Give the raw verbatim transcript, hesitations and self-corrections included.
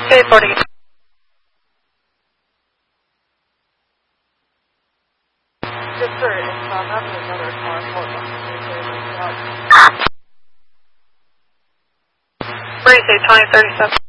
Okay, forty. Yes, sir. It's um, having another car. Hold on. Where do you say, twenty thirty-seven?